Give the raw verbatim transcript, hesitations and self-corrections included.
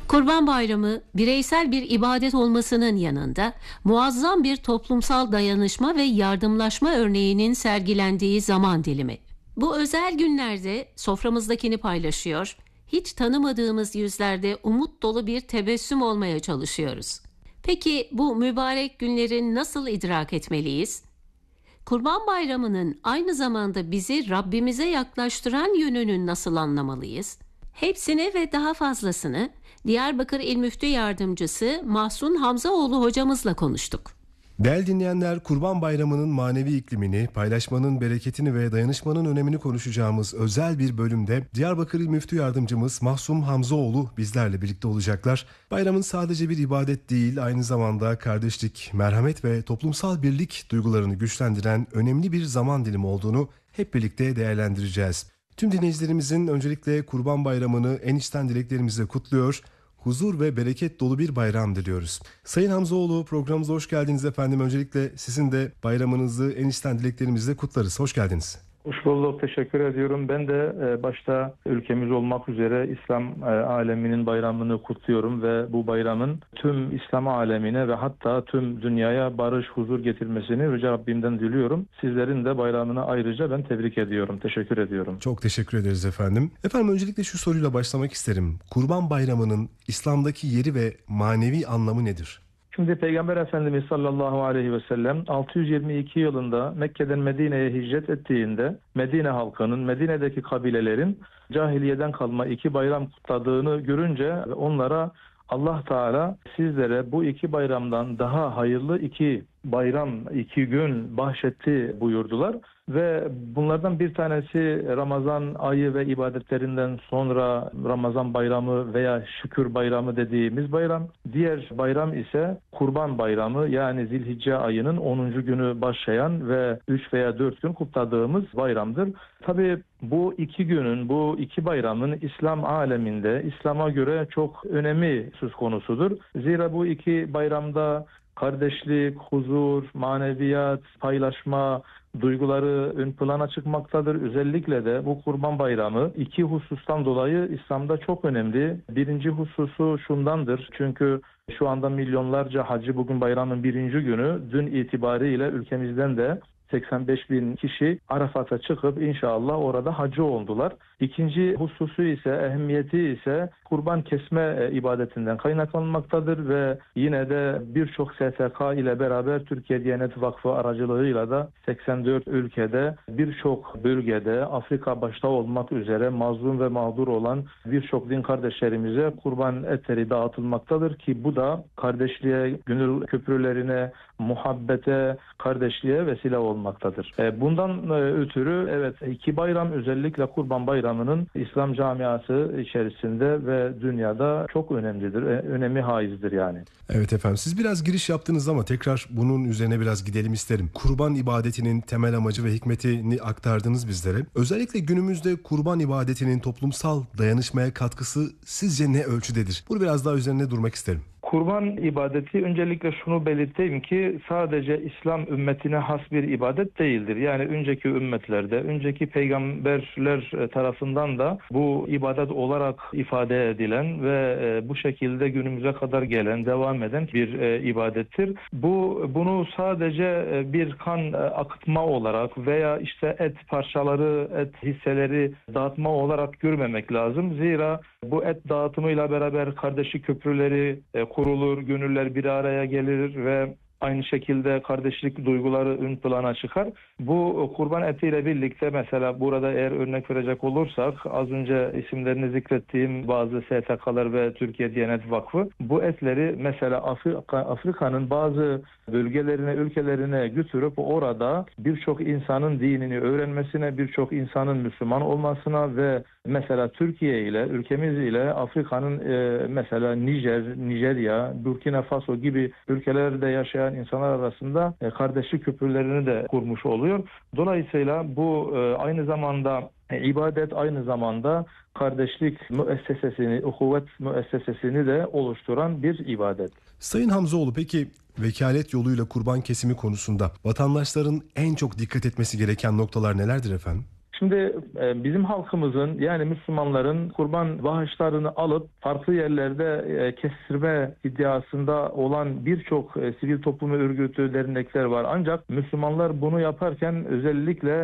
Kurban Bayramı bireysel bir ibadet olmasının yanında muazzam bir toplumsal dayanışma ve yardımlaşma örneğinin sergilendiği zaman dilimi. Bu özel günlerde soframızdakini paylaşıyor, hiç tanımadığımız yüzlerde umut dolu bir tebessüm olmaya çalışıyoruz. Peki bu mübarek günleri nasıl idrak etmeliyiz? Kurban Bayramı'nın aynı zamanda bizi Rabbimize yaklaştıran yönünü nasıl anlamalıyız? Hepsini ve daha fazlasını Diyarbakır İl Müftü Yardımcısı Mahsun Hamzaoğlu hocamızla konuştuk. Değerli dinleyenler, Kurban Bayramı'nın manevi iklimini, paylaşmanın bereketini ve dayanışmanın önemini konuşacağımız özel bir bölümde Diyarbakır İl Müftü Yardımcımız Mahsun Hamzaoğlu bizlerle birlikte olacaklar. Bayramın sadece bir ibadet değil, aynı zamanda kardeşlik, merhamet ve toplumsal birlik duygularını güçlendiren önemli bir zaman dilimi olduğunu hep birlikte değerlendireceğiz. Tüm dinleyicilerimizin öncelikle Kurban Bayramı'nı en içten dileklerimizle kutluyor, huzur ve bereket dolu bir bayram diliyoruz. Sayın Hamzaoğlu, programımıza hoş geldiniz efendim. Öncelikle sizin de bayramınızı en içten dileklerimizle kutlarız. Hoş geldiniz. Hoş bulduk, teşekkür ediyorum. Ben de başta ülkemiz olmak üzere İslam aleminin bayramını kutluyorum ve bu bayramın tüm İslam alemine ve hatta tüm dünyaya barış, huzur getirmesini Yüce Rabbimden diliyorum. Sizlerin de bayramını ayrıca ben tebrik ediyorum, teşekkür ediyorum. Çok teşekkür ederiz efendim. Efendim öncelikle şu soruyla başlamak isterim. Kurban Bayramı'nın İslam'daki yeri ve manevi anlamı nedir? Şimdi Peygamber Efendimiz sallallahu aleyhi ve sellem altı yüz yirmi iki yılında Mekke'den Medine'ye hicret ettiğinde Medine halkının, Medine'deki kabilelerin cahiliyeden kalma iki bayram kutladığını görünce onlara Allah Teala sizlere bu iki bayramdan daha hayırlı iki bayram, iki gün bahşetti buyurdular. Ve bunlardan bir tanesi Ramazan ayı ve ibadetlerinden sonra Ramazan bayramı veya şükür bayramı dediğimiz bayram. Diğer bayram ise Kurban Bayramı, yani Zilhicce ayının onuncu günü başlayan ve üç veya dört gün kutladığımız bayramdır. Tabii bu iki günün, bu iki bayramın İslam aleminde İslam'a göre çok önemi söz konusudur. Zira bu iki bayramda kardeşlik, huzur, maneviyat, paylaşma duyguları ön plana çıkmaktadır. Özellikle de bu Kurban Bayramı iki husustan dolayı İslam'da çok önemli. Birinci hususu şundandır. Çünkü şu anda milyonlarca hacı bugün bayramın birinci günü, dün itibariyle ülkemizden de seksen beş bin kişi Arafat'a çıkıp inşallah orada hacı oldular. İkinci hususu ise, ehemmiyeti ise kurban kesme ibadetinden kaynaklanmaktadır ve yine de birçok S T K ile beraber Türkiye Diyanet Vakfı aracılığıyla da seksen dört ülkede, birçok bölgede, Afrika başta olmak üzere mazlum ve mağdur olan birçok din kardeşlerimize kurban etleri dağıtılmaktadır ki bu da kardeşliğe, gönül köprülerine, muhabbete, kardeşliğe vesile olmaktadır. Bundan ötürü evet, iki bayram, özellikle Kurban Bayramı'nın İslam camiası içerisinde ve dünyada çok önemlidir. Önemi haizdir yani. Evet efendim, siz biraz giriş yaptınız ama tekrar bunun üzerine biraz gidelim isterim. Kurban ibadetinin temel amacı ve hikmetini aktardınız bizlere. Özellikle günümüzde kurban ibadetinin toplumsal dayanışmaya katkısı sizce ne ölçüdedir? Bunu biraz daha üzerine durmak isterim. Kurban ibadeti, öncelikle şunu belirteyim ki sadece İslam ümmetine has bir ibadet değildir. Yani önceki ümmetlerde, önceki peygamberler tarafından da bu ibadet olarak ifade edilen ve bu şekilde günümüze kadar gelen, devam eden bir ibadettir. Bu bunu sadece bir kan akıtma olarak veya işte et parçaları, et hisseleri dağıtma olarak görmemek lazım. Zira bu et dağıtımıyla beraber kardeşlik köprüleri kurulur, gönüller bir araya gelir ve aynı şekilde kardeşlik duyguları ön plana çıkar. Bu kurban etiyle birlikte mesela burada eğer örnek verecek olursak, az önce isimlerini zikrettiğim bazı S T K'lar ve Türkiye Diyanet Vakfı bu etleri mesela Afrika, Afrika'nın bazı bölgelerine, ülkelerine götürüp orada birçok insanın dinini öğrenmesine, birçok insanın Müslüman olmasına ve mesela Türkiye ile, ülkemiz ile Afrika'nın e, mesela Nijer, Nijerya, Burkina Faso gibi ülkelerde yaşayan insanlar arasında e, kardeşlik köprülerini de kurmuş oluyor. Dolayısıyla bu e, aynı zamanda e, ibadet, aynı zamanda kardeşlik müessesesini, uhuvvet müessesesini de oluşturan bir ibadet. Sayın Hamzaoğlu, peki vekalet yoluyla kurban kesimi konusunda vatandaşların en çok dikkat etmesi gereken noktalar nelerdir efendim? Şimdi e, bizim halkımızın yani Müslümanların kurban bağışlarını alıp farklı yerlerde e, kestirme iddiasında olan birçok e, sivil toplum örgütü, dernekler var. Ancak Müslümanlar bunu yaparken özellikle